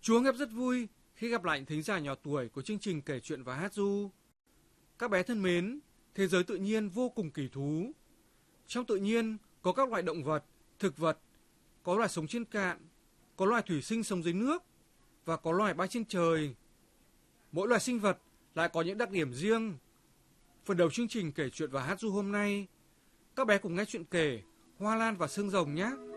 Chúa Ngập rất vui khi gặp lại những thính giả nhỏ tuổi của chương trình kể chuyện và hát ru. Các bé thân mến, thế giới tự nhiên vô cùng kỳ thú. Trong tự nhiên có các loài động vật, thực vật, có loài sống trên cạn, có loài thủy sinh sống dưới nước và có loài bay trên trời. Mỗi loài sinh vật lại có những đặc điểm riêng. Phần đầu chương trình kể chuyện và hát ru hôm nay, các bé cùng nghe chuyện kể Hoa Lan và Xương Rồng nhé.